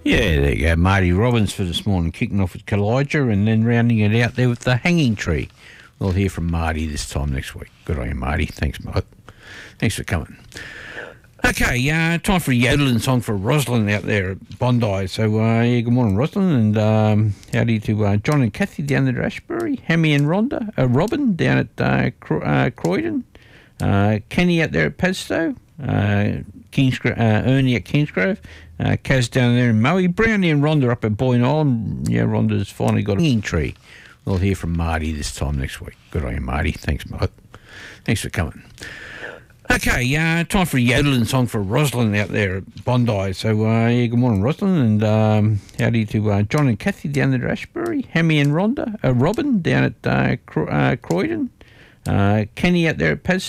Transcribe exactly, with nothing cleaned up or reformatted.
Yeah, there you go. Marty Robbins for this morning, kicking off with Kalijah and then rounding it out there with The Hanging Tree. We'll hear from Marty this time next week. Good on you, Marty. Thanks, mate. Thanks for coming. Okay, uh, time for a yodeling song for Rosalind out there at Bondi. So, uh, yeah, good morning, Rosalind, and um, howdy to uh, John and Kathy down there at Ashbury, Hammy and Rhonda, uh, Robin down at uh, Cro- uh, Croydon, uh, Kenny out there at Padstow, uh, Kingsgro- uh, Ernie at Kingsgrove, uh, Kaz down there in Moe, Brownie and Rhonda up at Boyne Island. Yeah, Rhonda's finally got a hanging tree. We'll hear from Marty this time next week. Good on you, Marty. Thanks, mate. Thanks for coming. Okay, uh, time for a yodeling song for Rosalind out there at Bondi. So, uh, yeah, good morning, Rosalind, and um, howdy to uh, John and Kathy down there at Ashbury, Hammy and Rhonda, uh, Robin down at uh, Cro- uh, Croydon, uh, Kenny out there at Padstow.